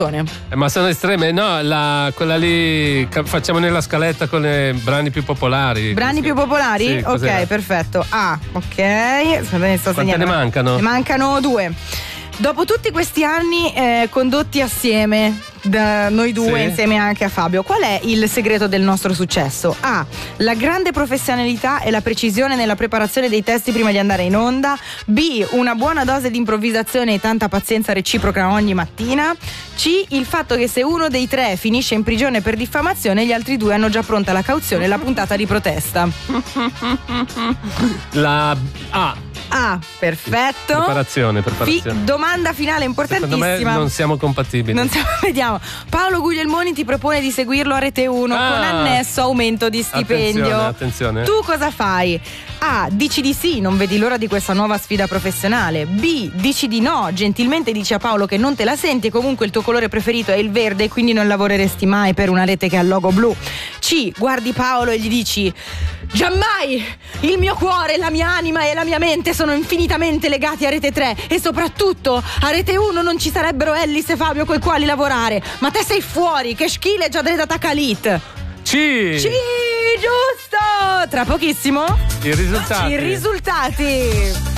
Ma sono estreme, no? Quella lì facciamo nella scaletta con i brani più popolari. Brani più popolari? Sì, ok, cos'era? Perfetto. Ok. Quante ne mancano? Ne mancano 2. Dopo tutti questi anni condotti assieme da noi due, Sì. insieme anche a Fabio, qual è il segreto del nostro successo? A. La grande professionalità e la precisione nella preparazione dei testi prima di andare in onda. B. Una buona dose di improvvisazione e tanta pazienza reciproca ogni mattina. C. Il fatto che se uno dei 3 finisce in prigione per diffamazione, gli altri 2 hanno già pronta la cauzione e la puntata di protesta. La A. Ah, perfetto. Preparazione. Domanda finale importantissima. Secondo me non siamo compatibili. Vediamo. Paolo Guglielmoni ti propone di seguirlo a Rete 1 con annesso aumento di stipendio. Attenzione. Tu cosa fai? A. Dici di sì, non vedi l'ora di questa nuova sfida professionale. B. Dici di no, gentilmente dici a Paolo che non te la senti e comunque il tuo colore preferito è il verde e quindi non lavoreresti mai per una rete che ha il logo blu. C. Guardi Paolo e gli dici: giammai! Il mio cuore, la mia anima e la mia mente sono infinitamente legati a Rete 3 e soprattutto a Rete 1 non ci sarebbero Ellis e Fabio coi quali lavorare. Ma te sei fuori, che schile già da Takalit. C, giusto! Tra pochissimo i risultati.